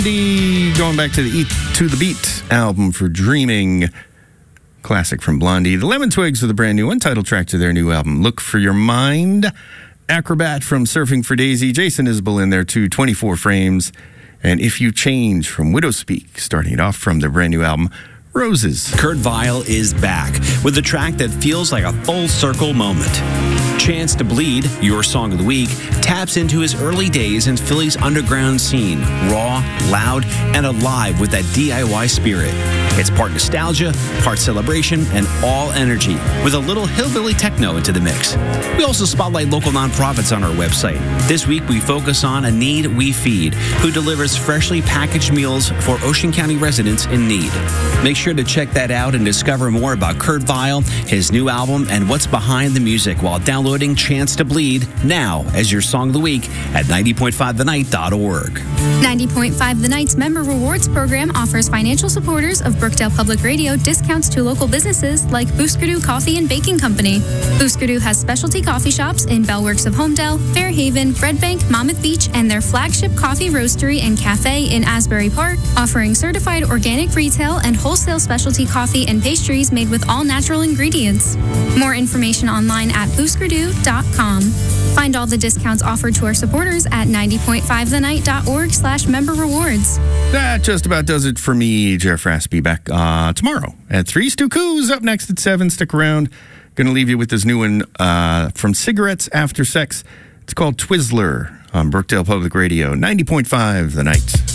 Going back to the Eat to the Beat album for Dreaming. Classic from Blondie. The Lemon Twigs with a brand new one, title track to their new album, Look for Your Mind. Acrobat from Surfing for Daisy. Jason Isbell in there too, 24 Frames. And If You Change from Widowspeak, starting it off from their brand new album, Roses. Kurt Vile is back with a track that feels like a full circle moment. Chance to Bleed, your song of the week, taps into his early days in Philly's underground scene, raw, loud, and alive with that DIY spirit. It's part nostalgia, part celebration, and all energy, with a little hillbilly techno into the mix. We also spotlight local nonprofits on our website. This week, we focus on A Need We Feed, who delivers freshly packaged meals for Ocean County residents in need. Make sure to check that out and discover more about Kurt Vile, his new album, and what's behind the music while downloading Chance to Bleed now as your song of the week at 90.5thenight.org. 90.5 The Night's Member Rewards Program offers financial supporters of Brookdale Public Radio discounts to local businesses like Booskerdoo Coffee and Baking Company. Booskerdoo has specialty coffee shops in Bellworks of Homedale, Fairhaven, Red Bank, Monmouth Beach, and their flagship coffee roastery and cafe in Asbury Park, offering certified organic retail and wholesale specialty coffee and pastries made with all natural ingredients. More information online at booskerdoo.com. Find all the discounts offered to our supporters at 90.5thenight.org/member rewards. That just about does it for me, Jeff Raspy. Back tomorrow at 3. Stu Coos up next at 7. Stick around. Going to leave you with this new one from Cigarettes After Sex. It's called Twizzler on Brookdale Public Radio, 90.5 The Night.